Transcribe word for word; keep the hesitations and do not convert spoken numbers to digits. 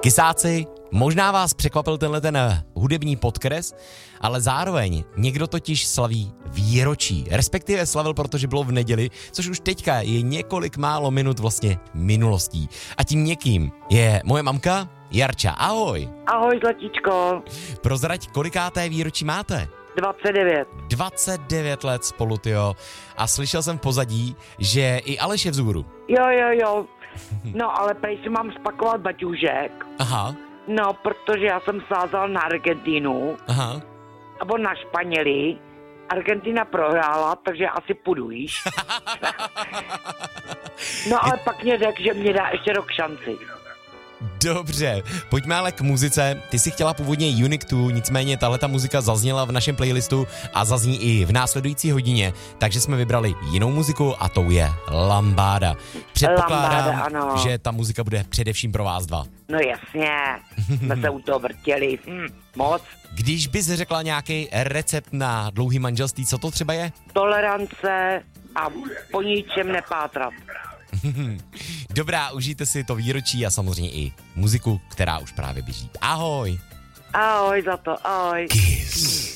Kysáci, možná vás překvapil tenhle ten hudební podkres, ale zároveň někdo totiž slaví výročí. Respektive slavil, protože bylo v neděli, což už teďka je několik málo minut vlastně minulostí. A tím někým je moje mamka Jarča. Ahoj. Ahoj, zlatíčko. Prozrať, kolikáté výročí máte? dvacet devět. dvacet devět let spolu, tyjo. A slyšel jsem v pozadí, že i Aleš je vzhůru. Jo, jo, jo. No, ale prej si mám spakovat baťůžek. Aha. No, protože já jsem sázal na Argentínu. Aha. Nebo na Španěli. Argentina prohrála, takže asi půjdu, víš. No, ale pak mě řekl, že mě dá ještě rok šanci. Dobře, pojďme ale k muzice. Ty jsi chtěla původně Unique dva, nicméně tahleta muzika zazněla v našem playlistu a zazní i v následující hodině, takže jsme vybrali jinou muziku a tou je Lambáda. Předpokládám, Lambáda, že ta muzika bude především pro vás dva. No jasně, jsme se u toho vrtěli. Hm, moc. Když bys řekla nějaký recept na dlouhý manželství, co to třeba je? Tolerance a po ničem nepátrat. Dobrá, užijte si to výročí a samozřejmě i muziku, která už právě běží. Ahoj! Ahoj za to, ahoj. Kiss.